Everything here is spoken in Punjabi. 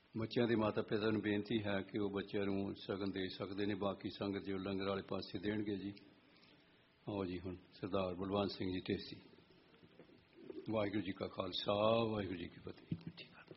ਬੱਚਿਆਂ ਦੇ ਮਾਤਾ ਪਿਤਾ ਨੂੰ ਬੇਨਤੀ ਹੈ ਕਿ ਉਹ ਬੱਚਿਆਂ ਨੂੰ ਸ਼ਗਨ ਦੇ ਸਕਦੇ ਨੇ। ਬਾਕੀ ਸੰਗਤ ਜੋ ਲੰਗਰ ਵਾਲੇ ਪਾਸੇ ਦੇਣਗੇ ਜੀ। ਆਓ ਜੀ ਹੁਣ ਸਰਦਾਰ ਬਲਵੰਤ ਸਿੰਘ ਜੀ ਢੇਸੀ। ਵਾਹਿਗੁਰੂ ਜੀ ਕਾ ਖਾਲਸਾ, ਵਾਹਿਗੁਰੂ ਜੀ ਕੀ ਫਤਿਹ।